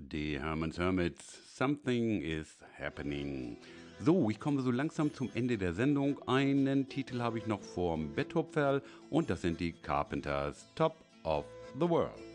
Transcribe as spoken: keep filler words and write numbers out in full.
Die Herman's Hermits, Something is Happening. So, ich komme so langsam zum Ende der Sendung. Einen Titel habe ich noch vorm Betthupferl und das sind die Carpenters, Top of the World.